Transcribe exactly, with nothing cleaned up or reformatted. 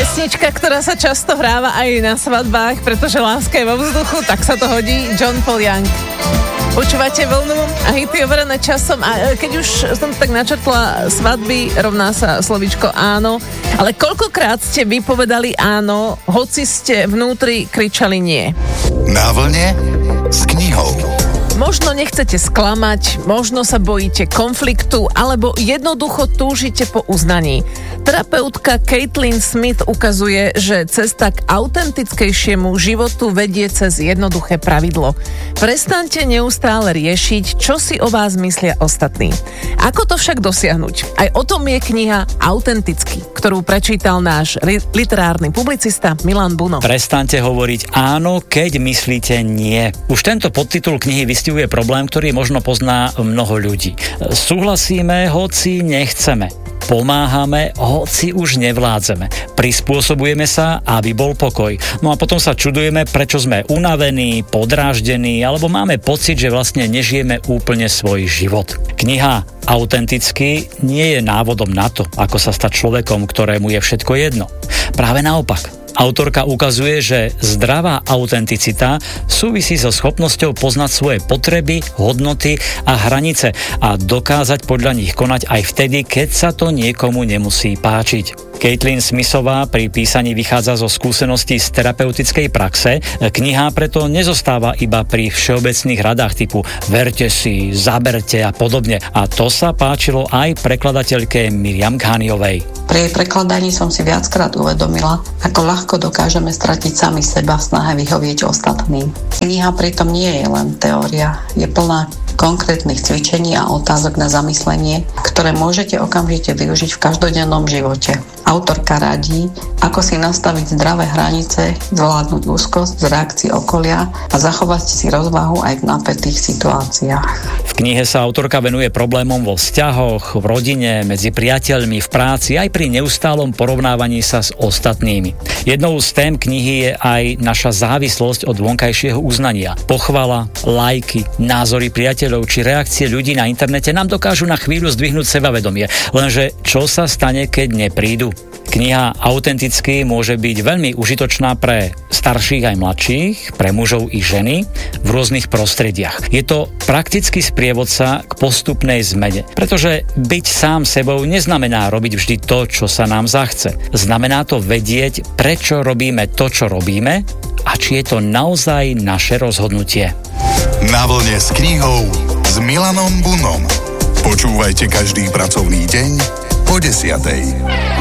Pesnička, ktorá sa často hráva aj na svadbách, pretože láska je vo vzduchu, tak sa to hodí. John Paul Young. Počúvate Vlnu a hity overené časom. A keď už som tak načrtla svadby, rovná sa slovíčko áno. Ale koľkokrát ste vy povedali áno, hoci ste vnútri kričali nie? Na vlne s knihou. Možno nechcete sklamať, možno sa bojíte konfliktu, alebo jednoducho túžite po uznaní. Terapeutka Caitlin Smith ukazuje, že cesta k autentickejšiemu životu vedie cez jednoduché pravidlo. Prestaňte neustále riešiť, čo si o vás myslia ostatní. Ako to však dosiahnuť? Aj o tom je kniha Autenticky, ktorú prečítal náš li- literárny publicista Milan Buno. Prestaňte hovoriť áno, keď myslíte nie. Už tento podtitul knihy vystihuje problém, ktorý možno pozná mnoho ľudí. Súhlasíme, hoci nechceme. Pomáhame, hoci už nevládzeme. Prispôsobujeme sa, aby bol pokoj. No a potom sa čudujeme, prečo sme unavení, podráždení, alebo máme pocit, že vlastne nežijeme úplne svoj život. Kniha Autenticky nie je návodom na to, ako sa stať človekom, ktorému je všetko jedno. Práve naopak. Autorka ukazuje, že zdravá autenticita súvisí so schopnosťou poznať svoje potreby, hodnoty a hranice a dokázať podľa nich konať aj vtedy, keď sa to niekomu nemusí páčiť. Caitlin Smithová pri písaní vychádza zo skúseností z terapeutickej praxe. Kniha preto nezostáva iba pri všeobecných radách typu verte si, zaberte a podobne. A to sa páčilo aj prekladateľke Miriam Ghaniovej. Pri jej prekladaní som si viackrát uvedomila, ako ľahko dokážeme stratiť sami seba v snahe vyhovieť ostatným. Kniha pritom nie je len teória, je plná konkrétnych cvičení a otázok na zamyslenie, ktoré môžete okamžite využiť v každodennom živote. Autorka radí, ako si nastaviť zdravé hranice, zvládnuť úzkosť z reakcií okolia a zachovať si rozvahu aj v napätých situáciách. V knihe sa autorka venuje problémom vo vzťahoch, v rodine, medzi priateľmi, v práci, aj pri neustálom porovnávaní sa s ostatnými. Jednou z tém knihy je aj naša závislosť od vonkajšieho uznania. Pochvala, lajky, názory priateľov či reakcie ľudí na internete nám dokážu na chvíľu zdvihnúť sebavedomie. Lenže čo sa stane, keď neprídu? Kniha Autenticky môže byť veľmi užitočná pre starších aj mladších, pre mužov i ženy v rôznych prostrediach. Je to praktický sprievodca k postupnej zmene, pretože byť sám sebou neznamená robiť vždy to, čo sa nám zachce. Znamená to vedieť, prečo robíme to, čo robíme a či je to naozaj naše rozhodnutie. Na vlne s knihou s Milanom Bunom. Počúvajte každý pracovný deň po desiatej.